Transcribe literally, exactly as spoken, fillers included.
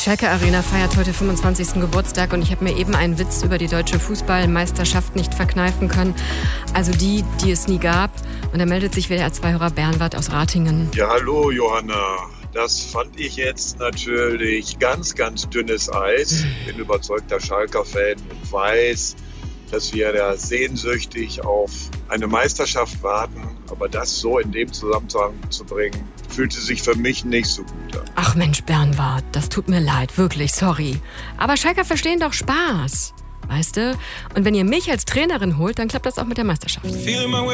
Schalke Arena feiert heute fünfundzwanzigsten Geburtstag und ich habe mir eben einen Witz über die deutsche Fußballmeisterschaft nicht verkneifen können. Also die, die es nie gab. Und da meldet sich W D R zwei Hörer Bernward aus Ratingen. Ja, hallo Johanna. Das fand ich jetzt natürlich ganz, ganz dünnes Eis. Bin überzeugter Schalker-Fan und weiß, dass wir da sehnsüchtig auf eine Meisterschaft warten. Aber das so in dem Zusammenhang zu bringen, fühlte sich für mich nicht so gut an. Ach Mensch, Bernward, das tut mir leid, wirklich, sorry. Aber Schalker verstehen doch Spaß, weißt du? Und wenn ihr mich als Trainerin holt, dann klappt das auch mit der Meisterschaft.